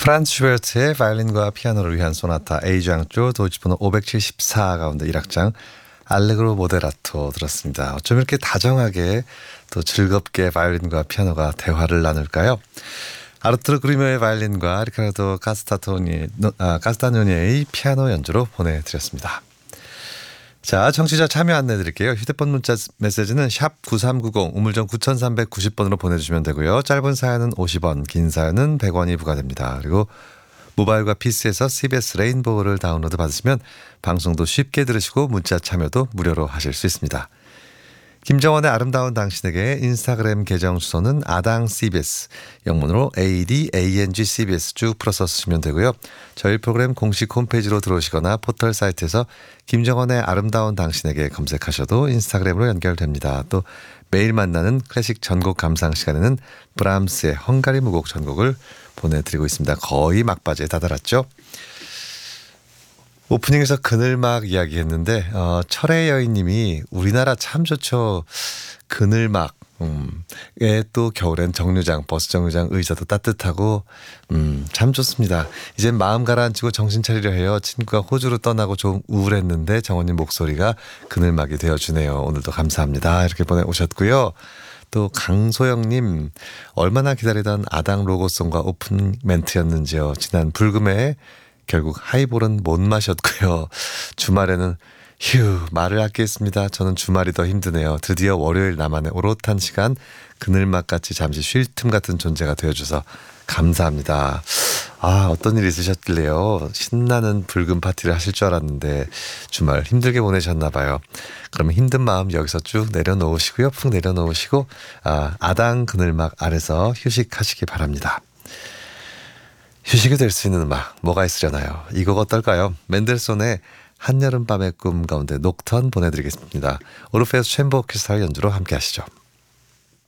프란츠 슈베르트의 바이올린과 피아노를 위한 소나타 A장조 도이치번호 574 가운데 1악장 알레그로 모데라토 들었습니다. 어쩜 이렇게 다정하게 또 즐겁게 바이올린과 피아노가 대화를 나눌까요? 아르투르 그리모의 바이올린과 리카르도 카스타뇨니의 피아노 연주로 보내드렸습니다. 자, 청취자 참여 안내 드릴게요. 휴대폰 문자 메시지는 샵 9390 우물정 9390번으로 보내주시면 되고요. 짧은 사연은 50원, 긴 사연은 100원이 부과됩니다. 그리고 모바일과 PC에서 CBS 레인보우를 다운로드 받으시면 방송도 쉽게 들으시고 문자 참여도 무료로 하실 수 있습니다. 김정원의 아름다운 당신에게 인스타그램 계정 주소는 아당 CBS, 영문으로 ADANG CBS 쭉 풀어서 쓰시면 되고요. 저희 프로그램 공식 홈페이지로 들어오시거나 포털 사이트에서 김정원의 아름다운 당신에게 검색하셔도 인스타그램으로 연결됩니다. 또 매일 만나는 클래식 전곡 감상 시간에는 브람스의 헝가리 무곡 전곡을 보내드리고 있습니다. 거의 막바지에 다다랐죠. 오프닝에서 그늘막 이야기했는데 철의 여인님이 우리나라 참 좋죠. 그늘막. 또 겨울엔 정류장, 버스 정류장 의자도 따뜻하고 참 좋습니다. 이제 마음 가라앉히고 정신 차리려 해요. 친구가 호주로 떠나고 좀 우울했는데 정원님 목소리가 그늘막이 되어주네요. 오늘도 감사합니다. 이렇게 보내오셨고요. 또 강소영님, 얼마나 기다리던 아당 로고송과 오픈 멘트였는지요. 지난 불금에 결국 하이볼은 못 마셨고요. 주말에는 말을 아끼겠습니다. 저는 주말이 더 힘드네요. 드디어 월요일 나만의 오롯한 시간 그늘막같이 잠시 쉴 틈 같은 존재가 되어줘서 감사합니다. 어떤 일 있으셨길래요. 신나는 불금 파티를 하실 줄 알았는데 주말 힘들게 보내셨나 봐요. 그러면 힘든 마음 여기서 쭉 내려놓으시고요. 푹 내려놓으시고 아당 그늘막 아래서 휴식하시기 바랍니다. 휴식이 될 수 있는 음악 뭐가 있으려나요? 이 곡 어떨까요? 맨델손의 한여름밤의 꿈 가운데 녹턴 보내드리겠습니다. 오르페우스 챔버 오케스트라 연주로 함께 하시죠.